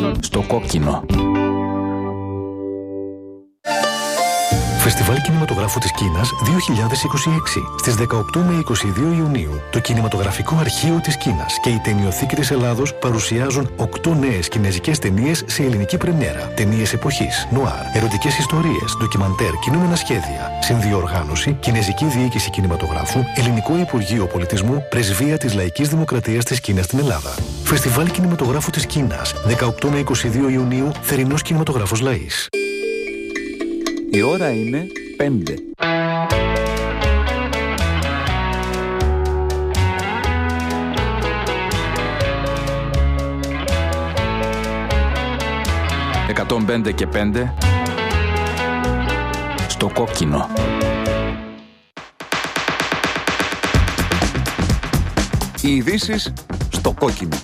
Στο κόκκινο. Φεστιβάλ Κινηματογράφου της Κίνας 2026. Στις 18 με 22 Ιουνίου, το Κινηματογραφικό Αρχείο της Κίνας και η Ταινιοθήκη της Ελλάδος παρουσιάζουν 8 νέες κινεζικές ταινίες σε ελληνική πρεμιέρα. Ταινίες εποχής, νουάρ, ερωτικές ιστορίες, ντοκιμαντέρ, κινούμενα σχέδια. Συνδιοργάνωση, Κινεζική Διοίκηση Κινηματογράφου, Ελληνικό Υπουργείο Πολιτισμού, Πρεσβεία της Λαϊκής Δημοκρατίας της Κίνας στην Ελλάδα. Φεστιβάλ Κινηματογράφου της Κίνας 18 με 22 Ιουνίου, Θερινός Κινηματογράφος Λαΐς. Η ώρα είναι 5. «105 και 5» στο κόκκινο. Οι ειδήσεις στο κόκκινο.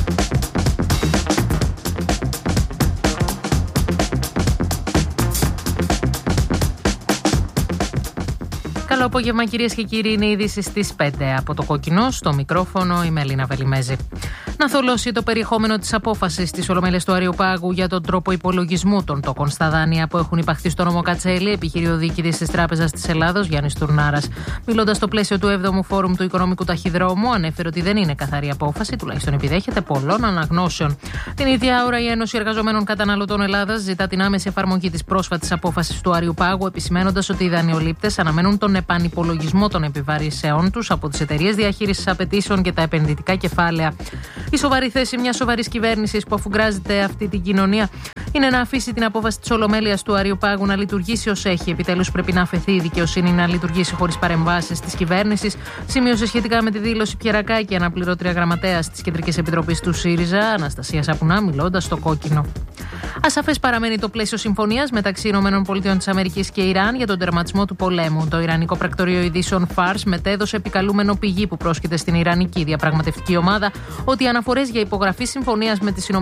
Καλό απόγευμα, κυρίες και κύριοι. Είναι οι ειδήσεις στις 5 από το κόκκινο. Στο μικρόφωνο η Μελίνα Βελιμέζη. Να θολώσει το περιεχόμενο της απόφασης της Ολομέλειας του Αριοπάγου για τον τρόπο υπολογισμού των τόκων στα δάνεια που έχουν υπαχθεί στο νόμο Κατσέλη, επιχείρει ο διοικητής της Τράπεζας της Ελλάδος, Γιάννης Τουρνάρας. Μιλώντας στο πλαίσιο του 7ου Φόρουμ του Οικονομικού Ταχυδρόμου, ανέφερε ότι δεν είναι καθαρή απόφαση, τουλάχιστον επιδέχεται πολλών αναγνώσεων. Την ίδια ώρα, η Ένωση Εργαζομένων Καταναλωτών Ελλάδας ζητά την άμεση εφαρμογή της πρόσφατης απόφασης του Αριοπάγου, επισημένοντας ότι οι δανειολήπτες αναμένουν τον επανυπολογισμό των επιβαρύνσεών τους από τις εταιρείες διαχείρισης απαιτήσεων και τα επενδυτικά κεφάλαια. Η σοβαρή θέση μιας σοβαρής κυβέρνησης που αφουγκράζεται αυτή την κοινωνία είναι να αφήσει την απόφαση της Ολομέλειας του Αριοπάγου να λειτουργήσει ως έχει. Επιτέλους, πρέπει να αφαιθεί η δικαιοσύνη να λειτουργήσει χωρίς παρεμβάσεις της κυβέρνησης, σημείωσε σχετικά με τη δήλωση Πιερακάκη, αναπληρώτρια γραμματέας της Κεντρικής Επιτροπής του ΣΥΡΙΖΑ, Αναστασία Σαπουνά, μιλώντας στο κόκκινο. Ασαφές παραμένει το πλαίσιο συμφωνίας μεταξύ ΗΠΑ και Ιράν για τον τερματισμό του πολέμου. Το Ιρανικό Πρακτορείο Ειδήσεων Φάρς μετέδωσε επικαλούμενο πηγή που πρόσκειται στην Ιρανική διαπραγματευτική ομάδα ότι οι αναφορές για υπογραφή συμφωνίας με τις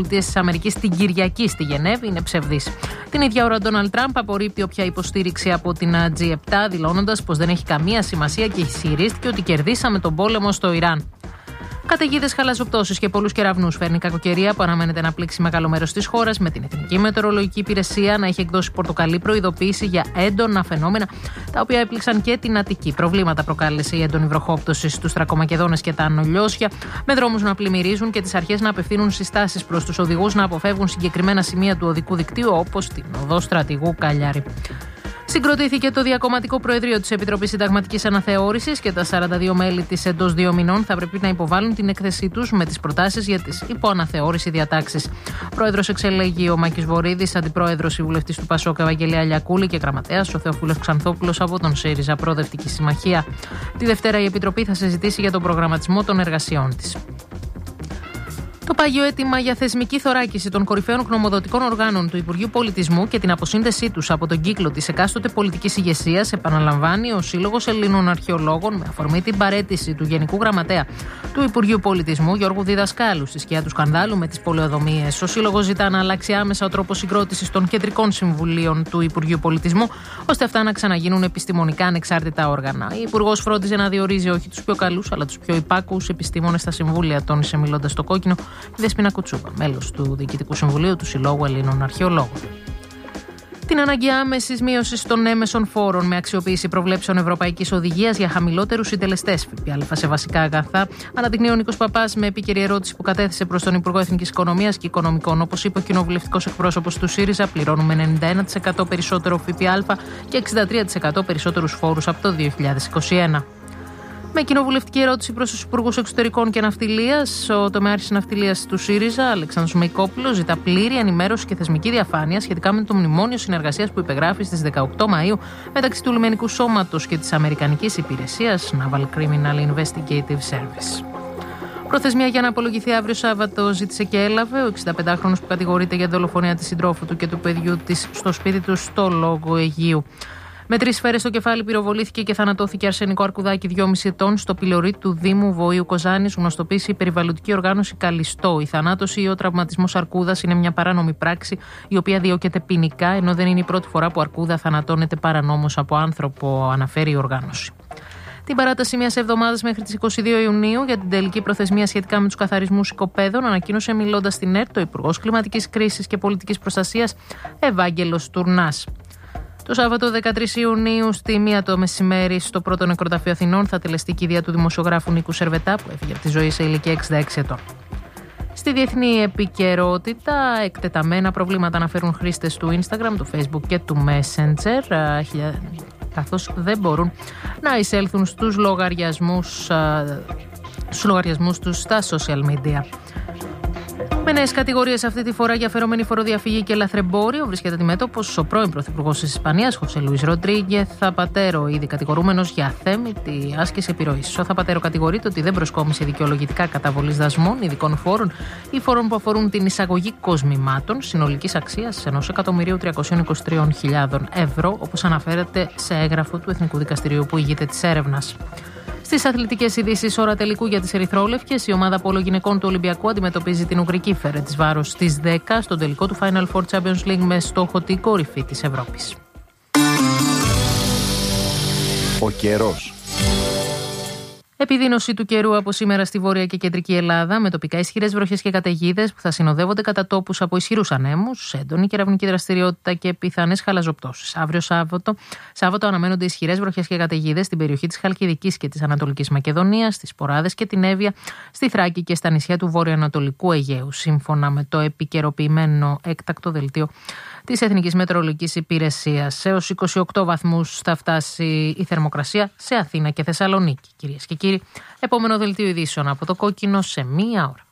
ΗΠΑ την Κυριακή στη Γενέβη είναι ψευδής. Την ίδια ώρα, ο Ντόναλντ Τραμπ απορρίπτει όποια υποστήριξη από την G7, δηλώνοντας πως δεν έχει καμία σημασία και ισχυρίστηκε ότι κερδίσαμε τον πόλεμο στο Ιράν. Καταιγίδες, χαλαζοπτώσεις και πολλούς κεραυνούς φέρνει κακοκαιρία που αναμένεται να πλήξει μεγάλο μέρος της χώρας, με την Εθνική Μετεωρολογική Υπηρεσία να έχει εκδώσει πορτοκαλί προειδοποίηση για έντονα φαινόμενα, τα οποία έπληξαν και την Αττική. Προβλήματα προκάλεσε η έντονη βροχόπτωση στους Τρακομακεδόνες και τα Ανολιώσια, με δρόμους να πλημμυρίζουν και τις αρχές να απευθύνουν συστάσεις προς τους οδηγούς να αποφεύγουν συγκεκριμένα σημεία του οδικού δικτύου, όπως την οδό Στρατηγού Καλιάρη. Συγκροτήθηκε το Διακομματικό Προεδρείο της Επιτροπής Συνταγματικής Αναθεώρησης και τα 42 μέλη της εντός 2 μηνών θα πρέπει να υποβάλουν την έκθεσή τους με τις προτάσεις για τις υποαναθεώρηση διατάξεις. Πρόεδρος εξελέγει ο Μάκης Βορίδης, αντιπρόεδρος η βουλευτής του Πασόκ Ευαγγελία Αλιακούλη και γραμματέας ο Θεόφιλος Ξανθόπουλος από τον ΣΥΡΙΖΑ Προοδευτική Συμμαχία. Τη Δευτέρα η Επιτροπή θα συζητήσει για τον προγραμματισμό των εργασιών της. Το πάγιο αίτημα για θεσμική θωράκιση των κορυφαίων γνωμοδοτικών οργάνων του Υπουργείου Πολιτισμού και την αποσύνδεσή τους από τον κύκλο της εκάστοτε πολιτικής ηγεσίας επαναλαμβάνει ο Σύλλογος Ελλήνων Αρχαιολόγων με αφορμή την παραίτηση του Γενικού Γραμματέα του Υπουργείου Πολιτισμού Γιώργου Διδασκάλου στη σκιά του σκανδάλου με τις πολεοδομίες. Ο Σύλλογος ζητά να αλλάξει άμεσα ο τρόπος συγκρότησης των κεντρικών συμβουλίων του Υπουργείου Πολιτισμού, ώστε αυτά να ξαναγίνουν επιστημονικά ανεξάρτητα όργανα. Η Υπουργός φρόντιζε να διορίζει όχι τους πιο καλούς, αλλά τους πιο υπάκουους επιστήμονες στα συμβούλια, τόνισε μιλώντας στο κόκκινο η Δεσπίνα Κουτσούπα, μέλος του Διοικητικού Συμβουλίου του Συλλόγου Ελλήνων Αρχαιολόγων. Την ανάγκη άμεσης μείωσης των έμεσων φόρων με αξιοποίηση προβλέψεων Ευρωπαϊκής Οδηγίας για χαμηλότερους συντελεστές ΦΠΑ σε βασικά αγαθά, αναδεικνύει ο Νίκος Παπάς με επίκαιρη ερώτηση που κατέθεσε προς τον Υπουργό Εθνικής Οικονομίας και Οικονομικών. Όπως είπε ο κοινοβουλευτικός εκπρόσωπος του ΣΥΡΙΖΑ, πληρώνουμε 91% περισσότερο ΦΠΑ και 63% περισσότερους φόρους από το 2021. Με κοινοβουλευτική ερώτηση προς τους Υπουργούς Εξωτερικών και Ναυτιλίας, ο τομεάρχης Ναυτιλίας του ΣΥΡΙΖΑ, Αλεξάνδρος Μεϊκόπουλος, ζητά πλήρη ενημέρωση και θεσμική διαφάνεια σχετικά με το μνημόνιο συνεργασίας που υπεγράφει στις 18 Μαΐου μεταξύ του Λιμενικού Σώματος και της Αμερικανικής Υπηρεσίας Naval Criminal Investigative Service. Προθεσμία για να απολογηθεί αύριο Σάββατο ζήτησε και έλαβε ο 65χρονος που κατηγορείται για δολοφονία της συντρόφου του και του παιδιού της στο σπίτι του στο Λόγο Αιγείου. Με 3 σφαίρες στο κεφάλι πυροβολήθηκε και θανατώθηκε αρσενικό αρκουδάκι 2,5 ετών στο πυλωρί του Δήμου Βοήου Κοζάνης, γνωστοποίησε η περιβαλλοντική οργάνωση Καλιστό. Η θανάτωση ή ο τραυματισμός αρκούδας είναι μια παράνομη πράξη, η οποία διώκεται ποινικά, ενώ δεν είναι η πρώτη φορά που αρκούδα θανατώνεται παρανόμως από άνθρωπο, αναφέρει η οργάνωση. Την παράταση μιας εβδομάδας μέχρι τις 22 Ιουνίου για την τελική προθεσμία σχετικά με τους καθαρισμούς οικοπαίδων ανακοίνωσε μιλώντας στην ΕΡΤ ο Υπουργός Κλιματικής Κρίσης και Πολιτικής Προστασίας Ευάγγελος Τουρνάς. Το Σάββατο 13 Ιουνίου στη 1 το μεσημέρι στο Πρώτο Νεκροταφείο Αθηνών θα τελεστεί η κηδεία του δημοσιογράφου Νίκου Σερβετά που έφυγε από τη ζωή σε ηλικία 66 ετών. Στη διεθνή επικαιρότητα, εκτεταμένα προβλήματα αναφέρουν χρήστες του Instagram, του Facebook και του Messenger, καθώς δεν μπορούν να εισέλθουν στους λογαριασμούς τους στα social media. Με νέες κατηγορίες αυτή τη φορά για φερόμενη φοροδιαφυγή και λαθρεμπόριο βρίσκεται αντιμέτωπος ο πρώην πρωθυπουργός της Ισπανίας, Χωσέ Λουίς Ροντρίγκεθ Θαπατέρο, ήδη κατηγορούμενος για αθέμητη άσκηση επιρροής. Ο Θαπατέρο κατηγορείται ότι δεν προσκόμισε δικαιολογητικά καταβολής δασμών, ειδικών φόρων ή φόρων που αφορούν την εισαγωγή κοσμημάτων συνολικής αξίας 1.323.000 ευρώ, όπως αναφέρεται σε έγγραφο του Εθνικού Δικαστηρίου που ηγείται της έρευνας. Στις αθλητικές ειδήσεις, ώρα τελικού για τις ερυθρόλευκες, η ομάδα πόλο γυναικών του Ολυμπιακού αντιμετωπίζει την Ουγγρική Φερεντσβάρος στις 10 στον τελικό του Final Four Champions League με στόχο την κορυφή της Ευρώπης. Ο καιρός. Επιδείνωση του καιρού από σήμερα στη βόρεια και κεντρική Ελλάδα, με τοπικά ισχυρές βροχές και καταιγίδες που θα συνοδεύονται κατά τόπους από ισχυρούς ανέμους, έντονη κεραυνική δραστηριότητα και πιθανές χαλαζοπτώσεις. Αύριο Σάββατο αναμένονται ισχυρές βροχές και καταιγίδες στην περιοχή της Χαλκιδικής και της Ανατολικής Μακεδονίας, στις Ποράδες και την Εύβοια, στη Θράκη και στα νησιά του βορειοανατολικού Αιγαίου. Σύμφωνα με το επικαιροποιημένο έκτακτο δελτίο της Εθνικής Μετεωρολογικής Υπηρεσίας, έως 28 βαθμούς θα φτάσει η θερμοκρασία σε Αθήνα και Θεσσαλονίκη. Κυρίες και κύριοι, επόμενο δελτίο ειδήσεων από το Κόκκινο σε 1 ώρα.